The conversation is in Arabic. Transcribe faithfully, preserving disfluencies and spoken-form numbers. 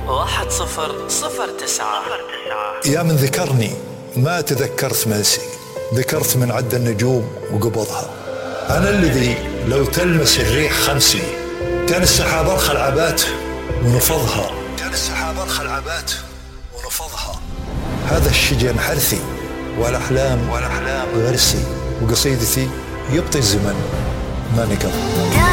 واحد صفر صفر تسعة. يا من ذكرني ما تذكرت منسي، ذكرت من عد النجوم وقبضها. أنا الذي لو تلمس الريح خمسي، كان السحاب أرخى العبات ونفضها، كان السحاب أرخى العبات ونفضها. هذا الشجن حرثي والأحلام والأحلام غرسي، وقصيدتي يبطي الزمن ما نقضها.